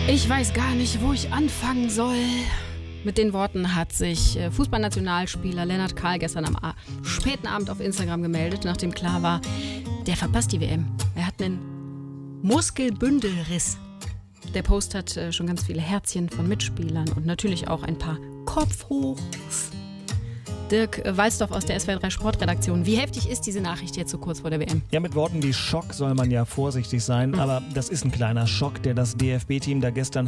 Ich weiß gar nicht, wo ich anfangen soll. Mit den Worten hat sich Fußballnationalspieler Lennart Kahl gestern am späten Abend auf Instagram gemeldet, nachdem klar war, der verpasst die WM. Er hat einen Muskelbündelriss. Der Post hat schon ganz viele Herzchen von Mitspielern und natürlich auch ein paar Kopfhochs. Dirk Walsdorf aus der SWR3 Sportredaktion. Wie heftig ist diese Nachricht jetzt so kurz vor der WM? Ja, mit Worten wie Schock soll man ja vorsichtig sein, aber das ist ein kleiner Schock, der das DFB-Team da gestern